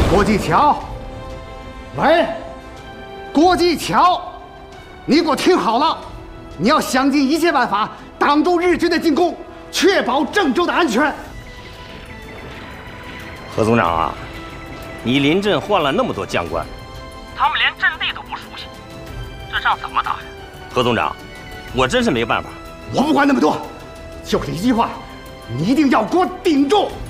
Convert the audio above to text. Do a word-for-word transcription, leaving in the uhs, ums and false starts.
郭继桥，喂，郭继桥，你给我听好了，你要想尽一切办法挡住日军的进攻，确保郑州的安全。 何总长啊，你临阵换了那么多将官，他们连阵地都不熟悉，这仗怎么打呀？何总长，我真是没办法。 我不管那么多，就这一句话，你一定要给我顶住！